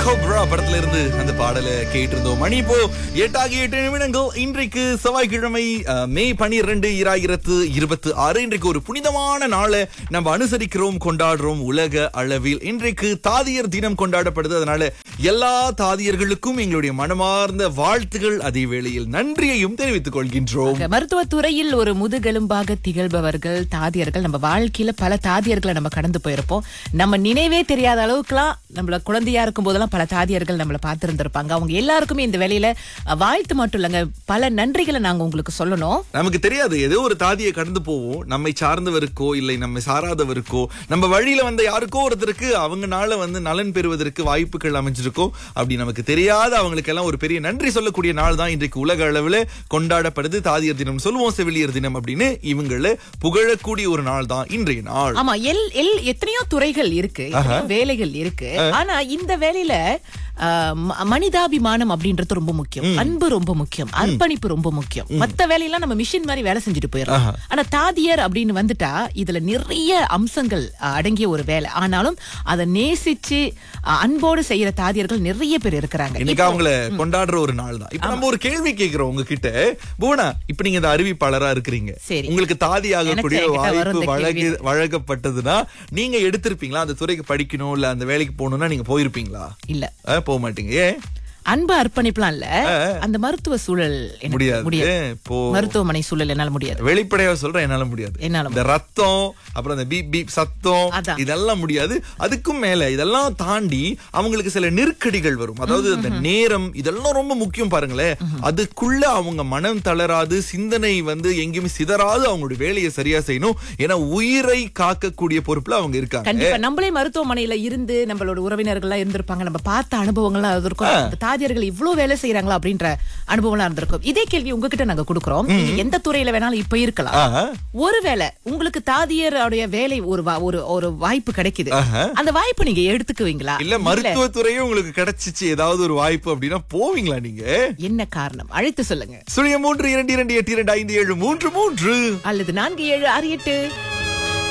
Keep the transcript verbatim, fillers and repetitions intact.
Cobra படத்துல இருந்து அந்த பாடலை கேட்டிருந்தோம். மணி இப்போ எட்டாகி எட்டு நிமிடங்கள். இன்றைக்கு செவ்வாய்க்கிழமை அஹ், மே பனிரெண்டு இராயிரத்து இருபத்தி ஆறு. இன்றைக்கு ஒரு புனிதமான நாளை நம்ம அனுசரிக்கிறோம், கொண்டாடுறோம். உலக அளவில் இன்றைக்கு தாதியர் தினம் கொண்டாடப்படுது. அதனால எல்லா தாதியர்களுக்கும் எங்களுடைய மனமார்ந்த வாழ்த்துகள், அதே வேளையில் நன்றியையும் தெரிவித்துக் கொள்கின்றோம். மருத்துவத்துறையில் ஒரு முதுகெலும்பாக திகழ்பவர்கள் தாதியர்கள். நம்ம வாழ்க்கையில பல தாதியர்களை நம்ம கடந்து போயிருப்போம். நம்ம நினைவே தெரியாத அளவுக்குலாம் நம்மள குழந்தையா இருக்கும் போதெல்லாம் பல தாதியர்கள் நம்மள பார்த்திருந்திருப்பாங்க. அவங்க எல்லாருக்குமே இந்த வேலையில அஹ், வாழ்த்து மட்டும் இல்லங்க, பல நன்றிகளை நாங்க உங்களுக்கு சொல்லணும். நமக்கு தெரியாது, ஏதோ ஒரு தாதியை கடந்து போவோம். நம்மை சார்ந்தவருக்கோ இல்லை நம்மை சாராதவருக்கோ, நம்ம வழியில வந்த யாருக்கோ ஒருத்தருக்கு அவங்கனால வந்து நலன் பெறுவதற்கு வாய்ப்புகள் அமைஞ்சிருக்கும். அப்படி நமக்கு தெரியாத அவங்களுக்கெல்லாம் ஒரு பெரிய நன்றி சொல்லக்கூடிய நாள் தான் இன்றைக்கு உலக அளவில் கொண்டாடப்படுது. தாதியர் தினம் சொல்லுவோம், செவிலியர் தினம் அப்படின்னு இவங்களை புகழக்கூடிய ஒரு நாள் தான் இன்றைய நாள். ஆமா, எல் எல் எத்தனையோ துறைகள் இருக்கு, எத்தனையோ வேலைகள் இருக்கு. ஆனா இந்த வேலையில அஹ், ம- மனிதாபிமானம் அப்படின்றது ரொம்ப முக்கியம். அன்பு ரொம்ப முக்கியம். அர்ப்பணிப்பு ரொம்ப முக்கியம். மத்த வேலையெல்லாம் நம்ம மிஷின் மாதிரி வேலை செஞ்சுட்டு போயிடும். ஆனா தாதியர் அப்படின்னு வந்துட்டா இதுல நிறைய அம்சங்கள் அஹ், அடங்கிய ஒரு வேலை. ஆனாலும் அதை நேசிச்சு அஹ், அன்போடு செய்யற தாதியர்கள் நிறைய பேர் இருக்கிறாங்க. இன்னைக்கு அவங்கள கொண்டாடுற ஒரு நாள் தான். இப்ப நம்ம ஒரு கேள்வி கேட்கிறோம் உங்ககிட்ட. புவனா, இப்ப நீங்க இந்த அறிவிப்பாளரா இருக்கிறீங்க, சரி. உங்களுக்கு தாதி ஆகக்கூடிய எனக்கு என்கிட்ட வரும் வாய்ப்பு இந்த வழங்கி கேள்வி. வழங்கப்பட்டதுன்னா நீங்க எடுத்திருப்பீங்களா? அந்த துறைக்கு படிக்கணும் இல்ல அந்த வேலைக்கு போகணும்னா நீங்க போயிருப்பீங்களா? இல்ல, அஹ், போக மாட்டீங்க. ஏன்? அன்பு அர்ப்பணிப்புலாம் இல்ல, அந்த மருத்துவ சூழல் எனக்கு முடியாது. முடியாது. இப்போ மருத்துவமனை சூழல் என்னால முடியாது. வெளிப்படையா சொல்றேன், என்னால முடியாது. என்னால இந்த ரத்தம், அப்புறம் இந்த பீப் பீப் சத்தம், அதான். இதெல்லாம் முடியாது. அதுக்கும் மேல இதெல்லாம் தாண்டி அவங்களுக்கு சில நெருக்கடிகள் வரும். அதாவது அந்த நேரம், இதெல்லாம் ரொம்ப முக்கியம் பாருங்களேன். அதுக்குள்ள அவங்க மனம் தளராது, சிந்தனை வந்து எங்கேயுமே சிதறாது அவங்களுடைய வேலையை சரியா செய்யணும். ஏன்னா உயிரை காக்கக்கூடிய பொறுப்புல அவங்க இருக்காங்க. கண்டிப்பா நம்மளே மருத்துவமனையில இருந்து நம்மளோட உறவினர்கள்லாம் இருந்திருப்பாங்க. நம்ம பார்த்த அனுபவங்கள்லாம் இருக்கும். இந்த தாதியர்கள் இவ்வளவு வேலை செய்யறாங்களா அப்படின்ற அனுபவம்லாம் இருந்திருக்கும். இதே கேள்வி உங்ககிட்ட நாங்க கொடுக்கிறோம். நீங்க எந்த துறையில வேணாலும் இப்ப இருக்கலாம். ஆஹா. ஒருவேளை உங்களுக்கு தாதியருடைய வேலை ஒரு வா- ஒரு ஒரு வாய்ப்பு கிடைக்குது, ஆஹா. அந்த வாய்ப்பு நீங்க எடுத்துக்குவீங்களா? இல்ல மருத்துவத்துறையும் உங்களுக்கு கிடைச்சிச்சு ஏதாவது ஒரு வாய்ப்பு அப்படின்னா போவீங்களா நீங்க? என்ன காரணம்? அழைத்து சொல்லுங்க. சுழியம் மூன்று இரண்டு இரண்டு எட்டு இரண்டு ஐந்து ஏழு மூன்று மூன்று அல்லது நான்கு ஏழு ஆறு எட்டு